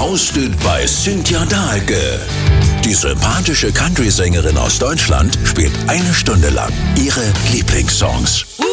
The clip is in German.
hosted bei Cynthia Dahlke. Die sympathische Country-Sängerin aus Deutschland spielt 1 Stunde lang ihre Lieblingssongs.